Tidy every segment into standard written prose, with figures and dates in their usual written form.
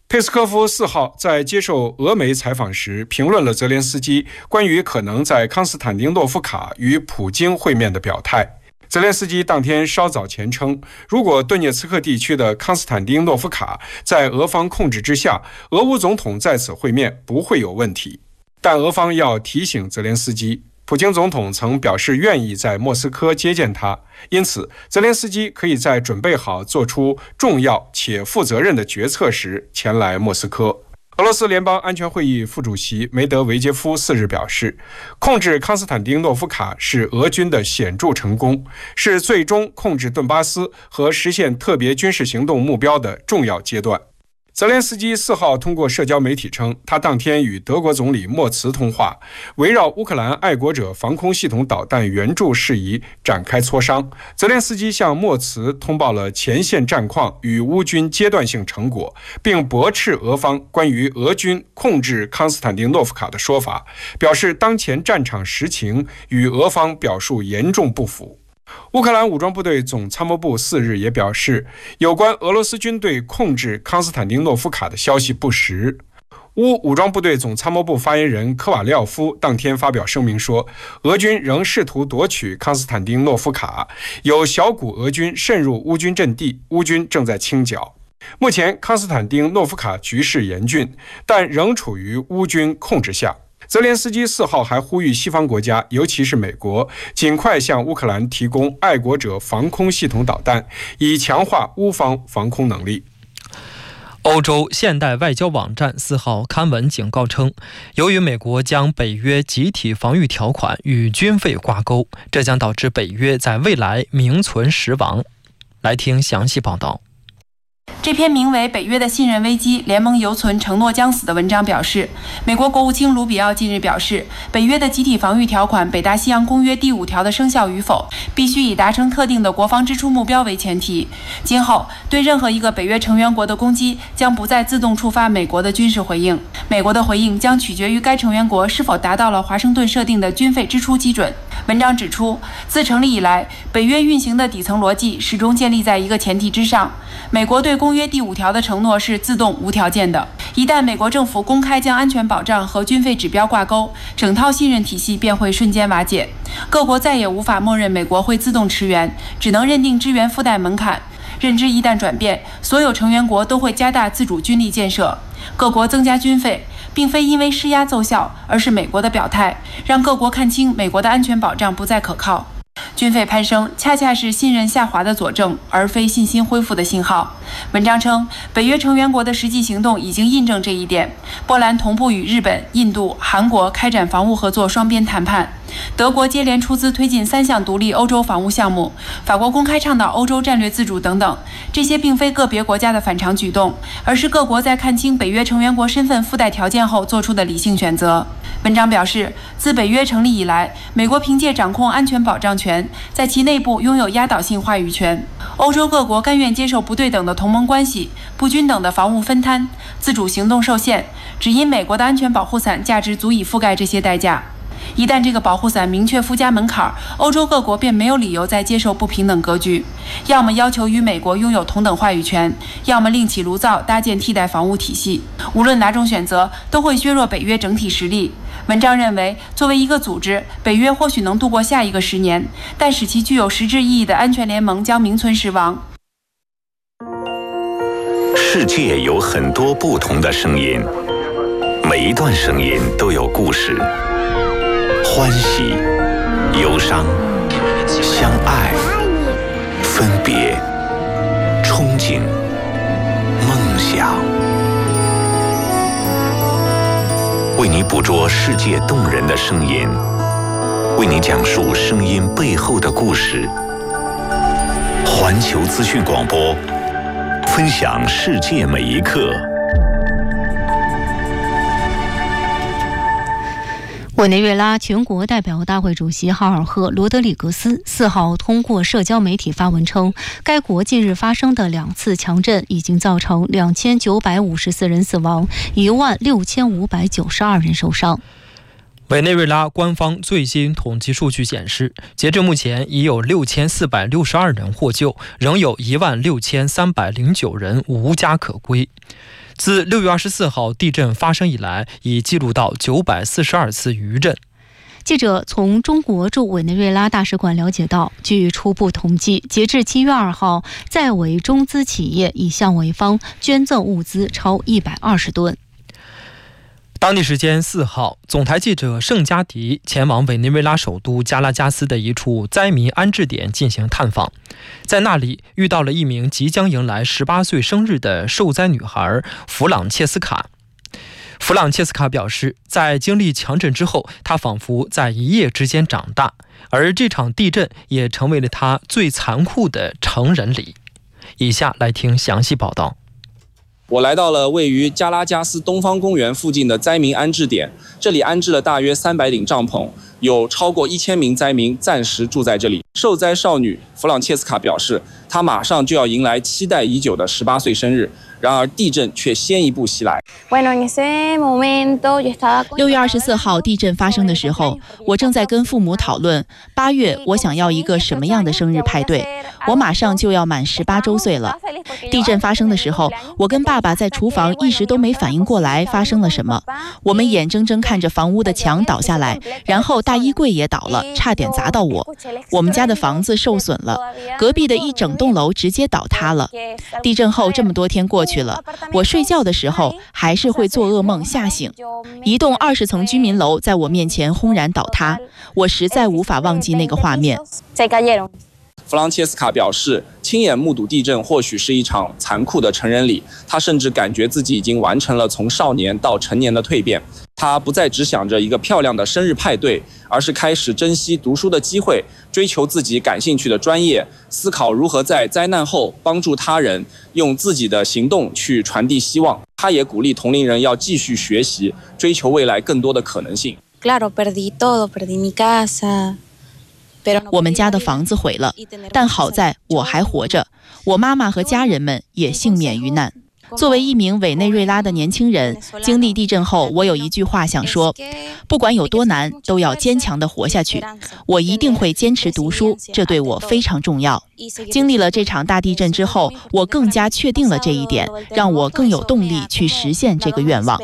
佩斯科夫4号在接受俄媒采访时评论了泽连斯基关于可能在康斯坦丁诺夫卡与普京会面的表态。泽连斯基当天稍早前称，如果顿涅茨克地区的康斯坦丁诺夫卡在俄方控制之下，俄乌总统在此会面不会有问题。但俄方要提醒泽连斯基，普京总统曾表示愿意在莫斯科接见他，因此泽连斯基可以在准备好做出重要且负责任的决策时前来莫斯科。俄罗斯联邦安全会议副主席梅德韦杰夫4日表示，控制康斯坦丁诺夫卡是俄军的显著成功，是最终控制顿巴斯和实现特别军事行动目标的重要阶段。泽连斯基4号通过社交媒体称，他当天与德国总理默茨通话，围绕乌克兰爱国者防空系统导弹援助事宜展开磋商。泽连斯基向默茨通报了前线战况与乌军阶段性成果，并驳斥俄方关于俄军控制康斯坦丁诺夫卡的说法，表示当前战场实情与俄方表述严重不符。乌克兰武装部队总参谋部4日也表示，有关俄罗斯军队控制康斯坦丁诺夫卡的消息不实。乌武装部队总参谋部发言人科瓦廖夫当天发表声明说，俄军仍试图夺取康斯坦丁诺夫卡，有小股俄军渗入乌军阵地，乌军正在清剿。目前康斯坦丁诺夫卡局势严峻，但仍处于乌军控制下。泽连斯基4号还呼吁西方国家，尤其是美国，尽快向乌克兰提供爱国者防空系统导弹，以强化乌方防空能力。 欧洲现代外交网站4号刊文警告称，由于美国将北约集体防御条款与军费挂钩，这将导致北约在未来名存实亡。来听详细报道。 这篇名为《北约的信任危机，联盟犹存，承诺将死》的文章表示，美国国务卿卢比奥近日表示，北约的集体防御条款北大西洋公约第5条的生效与否，必须以达成特定的国防支出目标为前提。今后对任何一个北约成员国的攻击，将不再自动触发美国的军事回应，美国的回应将取决于该成员国是否达到了华盛顿设定的军费支出基准。文章指出，自成立以来，北约运行的底层逻辑始终建立在一个前提之上：美国对公约第5条的承诺是自动无条件的。一旦美国政府公开将安全保障和军费指标挂钩，整套信任体系便会瞬间瓦解。各国再也无法默认美国会自动驰援，只能认定支援附带门槛。认知一旦转变，所有成员国都会加大自主军力建设。各国增加军费，并非因为施压奏效，而是美国的表态，让各国看清美国的安全保障不再可靠。军费攀升恰恰是信任下滑的佐证，而非信心恢复的信号。文章称，北约成员国的实际行动已经印证这一点。波兰同步与日本、印度、韩国开展防务合作双边谈判，德国接连出资推进3项独立欧洲防务项目，法国公开倡导欧洲战略自主等等。这些并非个别国家的反常举动，而是各国在看清北约成员国身份附带条件后做出的理性选择。文章表示，自北约成立以来，美国凭借掌控安全保障权，在其内部拥有压倒性话语权。欧洲各国甘愿接受不对等的同盟关系、不均等的防务分摊、自主行动受限，只因美国的安全保护伞价值足以覆盖这些代价。一旦这个保护伞明确附加门槛，欧洲各国便没有理由再接受不平等格局，要么要求与美国拥有同等话语权，要么另起炉灶搭建替代防务体系。无论哪种选择，都会削弱北约整体实力。文章认为，作为一个组织，北约或许能度过下一个10年，但使其具有实质意义的安全联盟将名存实亡。 世界有很多不同的声音，每一段声音都有故事，欢喜、忧伤、相爱、分别、憧憬、梦想。为你捕捉世界动人的声音，为你讲述声音背后的故事。环球资讯广播，分享世界每一刻。 委内瑞拉全国代表大会主席哈尔赫·罗德里格斯4号通过社交媒体发文称，该国近日发生的2次强震已经造成2954人死亡，16592人受伤。 委内瑞拉官方最新统计数据显示，截至目前已有6462人获救，仍有16309人无家可归。自6月24号地震发生以来，已记录到942次余震。 记者从中国驻委内瑞拉大使馆了解到，据初步统计，截至7月2号，在委中资企业已向委方捐赠物资超120吨。 当地时间4号，总台记者盛加迪前往委内瑞拉首都加拉加斯的一处灾民安置点进行探访，在那里遇到了一名即将迎来18岁生日的受灾女孩弗朗切斯卡。弗朗切斯卡表示，在经历强震之后，她仿佛在一夜之间长大，而这场地震也成为了她最残酷的成人礼。以下来听详细报道。 我来到了位于加拉加斯东方公园附近的灾民安置点，这里安置了大约300顶帐篷，有超过1000名灾民暂时住在这里。受灾少女弗朗切斯卡表示，她马上就要迎来期待已久的18岁生日，然而地震却先一步袭来。 6月24号地震发生的时候，我正在跟父母讨论8月我想要一个什么样的生日派对。我马上就要满18周岁了。地震发生的时候，我跟爸爸在厨房一时都没反应过来发生了什么。我们眼睁睁看着房屋的墙倒下来，然后大衣柜也倒了，差点砸到我。我们家的房子受损了，隔壁的一整栋楼直接倒塌了。地震后这么多天过去了，我睡觉的时候还是会做噩梦吓醒。一栋20层居民楼在我面前轰然倒塌，我实在无法忘记那个画面。 弗朗切斯卡表示，亲眼目睹地震或许是一场残酷的成人礼，他甚至感觉自己已经完成了从少年到成年的蜕变。他不再只想着一个漂亮的生日派对，而是开始珍惜读书的机会，追求自己感兴趣的专业，思考如何在灾难后帮助他人，用自己的行动去传递希望。他也鼓励同龄人要继续学习，追求未来更多的可能性。 我们家的房子毁了，但好在我还活着，我妈妈和家人们也幸免于难。作为一名委内瑞拉的年轻人，经历地震后，我有一句话想说：不管有多难，都要坚强地活下去。我一定会坚持读书，这对我非常重要。经历了这场大地震之后，我更加确定了这一点，让我更有动力去实现这个愿望。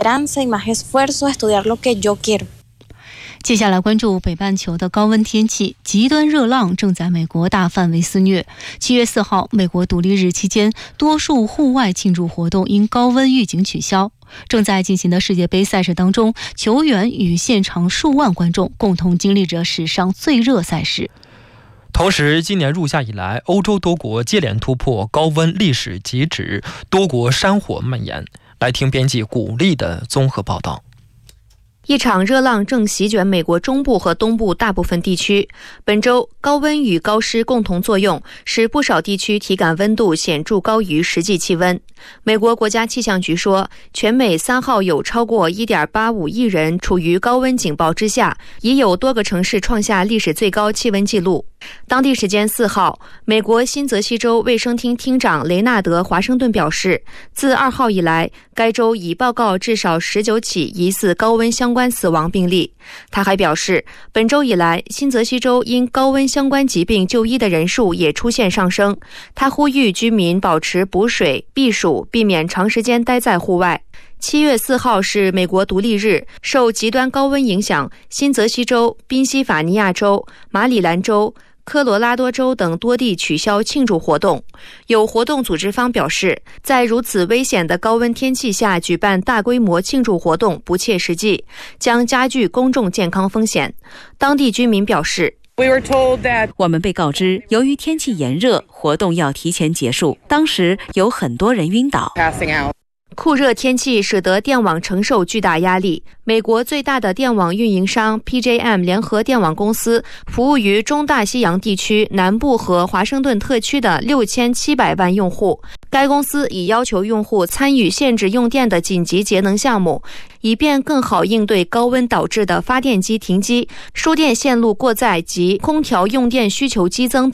接下来关注北半球的高温天气，极端热浪正在美国大范围肆虐。7月4号，美国独立日期间，多数户外庆祝活动因高温预警取消。正在进行的世界杯赛事当中，球员与现场数万观众共同经历着史上最热赛事。 同时，今年入夏以来，欧洲多国接连突破高温历史极值，多国山火蔓延。来听编辑古丽的综合报道。 一场热浪正席卷美国中部和东部大部分地区。本周，高温与高湿共同作用，使不少地区体感温度显著高于实际气温。美国国家气象局说，全美3号有超过 1.85 亿人处于高温警报之下，已有多个城市创下历史最高气温纪录。当地时间4号，美国新泽西州卫生厅厅长雷纳德·华盛顿表示，自2号以来，该州已报告至少19起疑似高温相关死亡病例。他还表示，本周以来，新泽西州因高温相关疾病就医的人数也出现上升。他呼吁居民保持补水、避暑，避免长时间待在户外。7月4号是美国独立日，受极端高温影响，新泽西州、宾夕法尼亚州、马里兰州、科罗拉多州等多地取消庆祝活动。有活动组织方表示，在如此危险的高温天气下举办大规模庆祝活动不切实际，将加剧公众健康风险。当地居民表示， 我们被告知，由于天气炎热，活动要提前结束。当时有很多人晕倒。 酷热天气使得电网承受巨大压力。美国最大的电网运营商 PJM 联合电网公司服务于中大西洋地区南部和华盛顿特区的6700万用户。该公司已要求用户参与限制用电的紧急节能项目，以便更好应对高温导致的发电机停机、输电线路过载及空调用电需求激增等。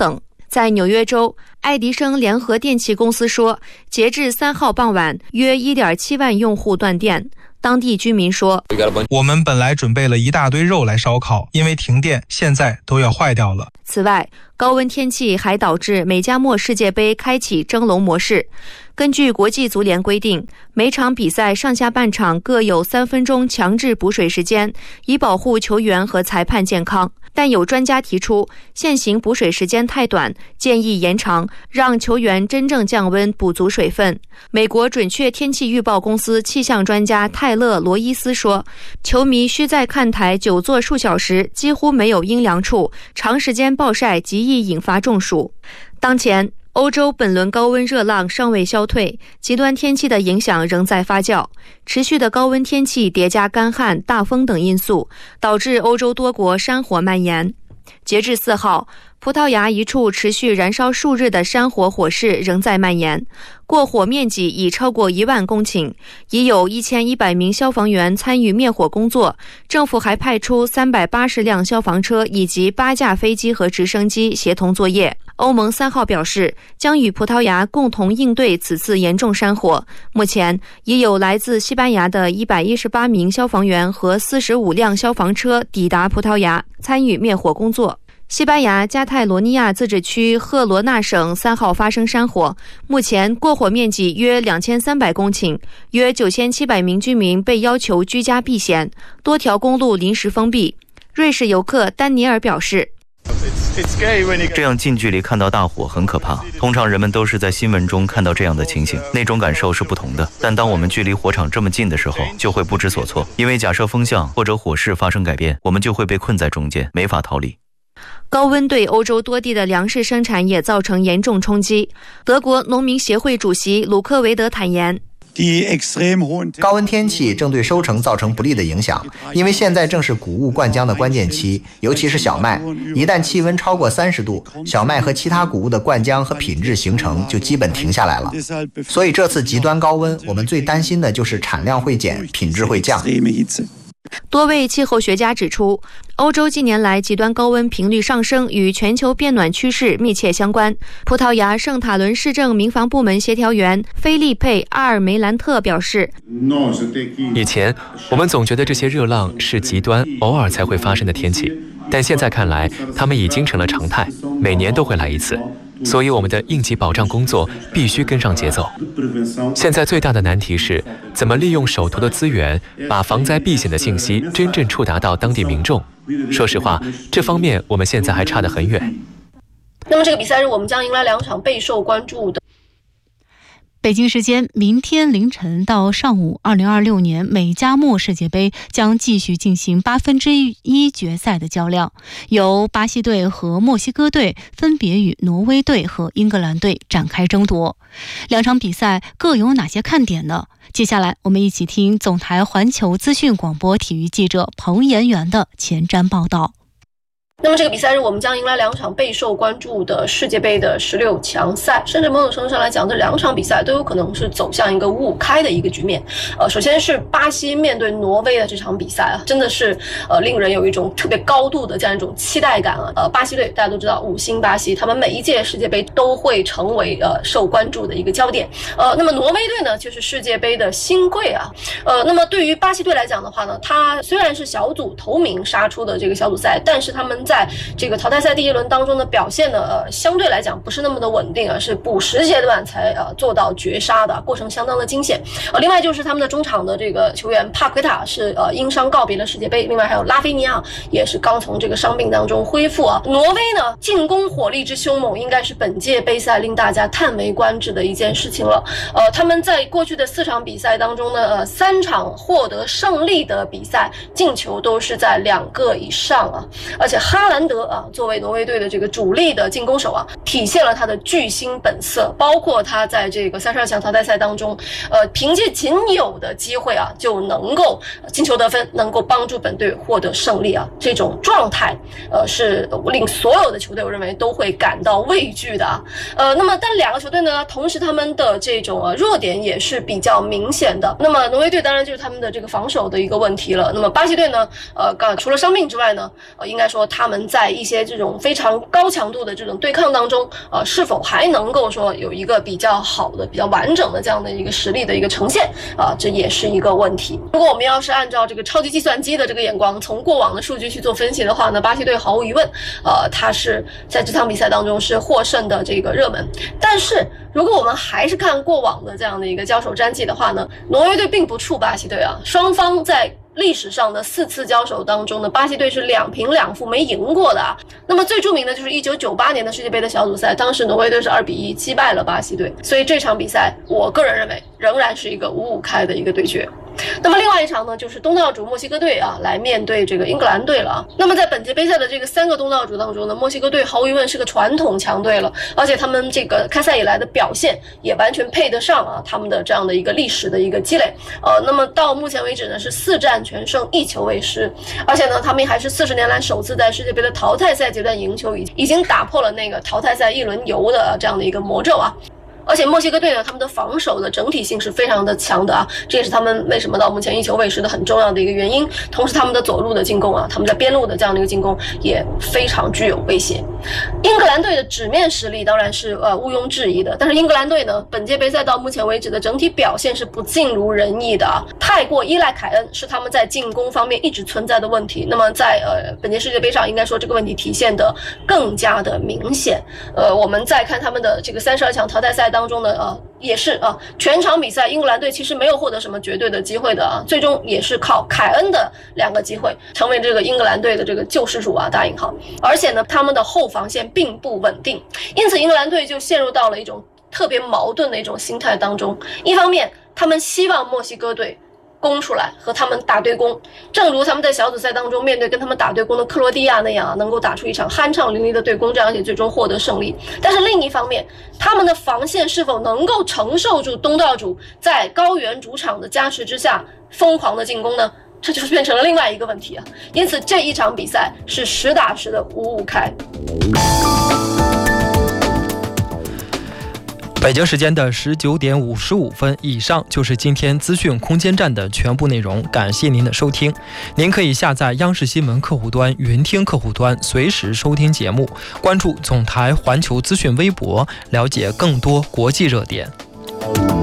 在纽约州，爱迪生联合电气公司说，截至3号傍晚，约 1.7 万用户断电。当地居民说， 我们本来准备了一大堆肉来烧烤，因为停电，现在都要坏掉了。 此外，高温天气还导致美加墨世界杯开启蒸笼模式。根据国际足联规定，每场比赛上下半场各有3分钟强制补水时间，以保护球员和裁判健康。但有专家提出，现行补水时间太短，建议延长，让球员真正降温，补足水分。美国准确天气预报公司气象专家泰勒·罗伊斯说，球迷需在看台久坐数小时，几乎没有阴凉处，长时间暴晒极易引发中暑。当前，欧洲本轮高温热浪尚未消退，极端天气的影响仍在发酵。持续的高温天气叠加干旱、大风等因素，导致欧洲多国山火蔓延。截至4号，葡萄牙一处持续燃烧数日的山火火势仍在蔓延，过火面积已超过1万公顷，已有1100名消防员参与灭火工作。政府还派出380辆消防车以及8架飞机和直升机协同作业。欧盟3号表示，将与葡萄牙共同应对此次严重山火。目前，已有来自西班牙的118名消防员和45辆消防车抵达葡萄牙，参与灭火工作。西班牙加泰罗尼亚自治区赫罗纳省3号发生山火，目前过火面积约2300公顷，约9700名居民被要求居家避险，多条公路临时封闭。瑞士游客丹尼尔表示， 这样近距离看到大火很可怕，通常人们都是在新闻中看到这样的情形，那种感受是不同的。但当我们距离火场这么近的时候，就会不知所措，因为假设风向或者火势发生改变，我们就会被困在中间，没法逃离。 高温对欧洲多地的粮食生产也造成严重冲击。德国农民协会主席鲁克维德坦言， 高温天气正对收成造成不利的影响，因为现在正是谷物灌浆的关键期，尤其是小麦。一旦气温超过30度，小麦和其他谷物的灌浆和品质形成就基本停下来了。所以这次极端高温，我们最担心的就是产量会减，品质会降。 多位气候学家指出，欧洲近年来极端高温频率上升与全球变暖趋势密切相关。葡萄牙圣塔伦市政民防部门协调员菲利佩·阿尔梅兰特表示， 以前我们总觉得这些热浪是极端偶尔才会发生的天气，但现在看来它们已经成了常态，每年都会来一次。所以我们的应急保障工作必须跟上节奏。现在最大的难题是怎么利用手头的资源，把防灾避险的信息真正触达到当地民众。说实话，这方面我们现在还差得很远。 那么这个比赛日我们将迎来2场备受关注的。 北京时间明天凌晨到上午，2026年美加墨世界杯将继续进行1/8决赛的较量，由巴西队和墨西哥队分别与挪威队和英格兰队展开争夺。2场比赛各有哪些看点呢？接下来我们一起听总台环球资讯广播体育记者彭延元的前瞻报道。 那么这个比赛日我们将迎来2场备受关注的世界杯的16强赛，甚至某种程度上来讲，这2场比赛都有可能是走向一个5-5开的一个局面。首先是巴西面对挪威的这场比赛啊，真的是令人有一种特别高度的这样一种期待感啊。巴西队大家都知道5星巴西，他们每一届世界杯都会成为受关注的一个焦点。那么挪威队呢，就是世界杯的新贵啊。那么对于巴西队来讲的话呢，他虽然是小组头名杀出的这个小组赛，但是他们在这个淘汰赛第1轮当中的表现呢，相对来讲不是那么的稳定啊，是补时阶段才做到绝杀的，过程相当的惊险。另外就是他们的中场的这个球员帕奎塔是因伤告别了世界杯，另外还有拉菲尼亚也是刚从这个伤病当中恢复啊。挪威呢，进攻火力之凶猛，应该是本届杯赛令大家叹为观止的一件事情了。他们在过去的4场比赛当中呢，3场获得胜利的比赛，进球都是在2个以上啊，而且哈兰德啊，作为挪威队的这个主力的进攻手啊，体现了他的巨星本色，包括他在这个32强淘汰赛当中，凭借仅有的机会啊，就能够进球得分，能够帮助本队获得胜利啊，这种状态，是令所有的球队我认为都会感到畏惧的啊。那么但2个球队呢，同时他们的这种弱点也是比较明显的。那么挪威队当然就是他们的这个防守的一个问题了。那么巴西队呢，除了伤病之外呢，应该说他们在一些这种非常高强度的这种对抗当中，是否还能够说有一个比较好的、比较完整的这样的一个实力的一个呈现这也是一个问题。如果我们要是按照这个超级计算机的这个眼光，从过往的数据去做分析的话呢，巴西队毫无疑问，他是在这场比赛当中是获胜的这个热门。但是如果我们还是看过往的这样的一个交手战绩的话呢，挪威队并不怵巴西队啊，双方在历史上的4次交手当中呢，巴西队是2平2负没赢过的啊。那么最著名的就是1998年的世界杯的小组赛，当时挪威队是2-1击败了巴西队，所以这场比赛我个人认为仍然是一个5-5开的一个对决。那么另外一场呢，就是东道主墨西哥队来面对这个英格兰队了。那么在本届杯赛的这个3个东道主当中呢，墨西哥队毫无疑问是个传统强队了，而且他们这个开赛以来的表现也完全配得上他们的这样的一个历史的一个积累。那么到目前为止呢是4战全胜1球未失，而且呢他们还是40年来首次在世界杯的淘汰赛阶段赢球，已经打破了那个淘汰赛1轮游的这样的一个魔咒啊。而且墨西哥队呢，他们的防守的整体性是非常的强的这也是他们为什么到目前1球未失的很重要的一个原因。同时他们的左路的进攻他们在边路的这样的一个进攻也非常具有威胁。英格兰队的纸面实力当然是毋庸置疑的，但是英格兰队呢，本届杯赛到目前为止的整体表现是不尽如人意的太过依赖凯恩是他们在进攻方面一直存在的问题。那么在本届世界杯上，应该说这个问题体现得更加的明显。我们再看他们的这个32强淘汰赛当中呢，也是全场比赛英格兰队其实没有获得什么绝对的机会的最终也是靠凯恩的2个机会成为这个英格兰队的这个救世主大引号。而且呢，他们的后防线并不稳定，因此英格兰队就陷入到了一种特别矛盾的一种心态当中。一方面，他们希望墨西哥队攻出来和他们打对攻，正如他们在小组赛当中面对跟他们打对攻的克罗地亚那样能够打出一场酣畅淋漓的对攻战，而且最终获得胜利。但是另一方面，他们的防线是否能够承受住东道主在高原主场的加持之下疯狂的进攻呢？这就是变成了另外一个问题因此这一场比赛是10打10的5-5开。 北京时间的19点55分，以上就是今天资讯空间站的全部内容，感谢您的收听。您可以下载央视新闻客户端、云听客户端，随时收听节目，关注总台环球资讯微博，了解更多国际热点。